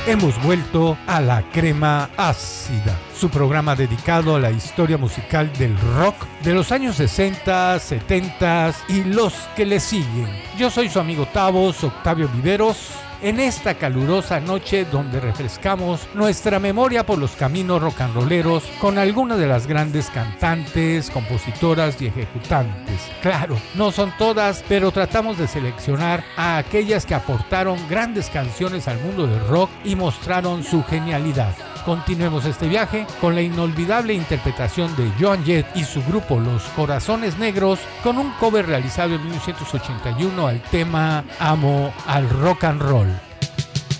Hemos vuelto a La Crema Ácida, su programa dedicado a la historia musical del rock de los años 60, 70 y los que le siguen. Yo soy su amigo Tavos, Octavio Viveros, en esta calurosa noche donde refrescamos nuestra memoria por los caminos rock and rolleros con algunas de las grandes cantantes, compositoras y ejecutantes. Claro, no son todas, pero tratamos de seleccionar a aquellas que aportaron grandes canciones al mundo del rock y mostraron su genialidad. Continuemos este viaje con la inolvidable interpretación de Joan Jett y su grupo Los Corazones Negros con un cover realizado en 1981 al tema Amo al Rock and Roll.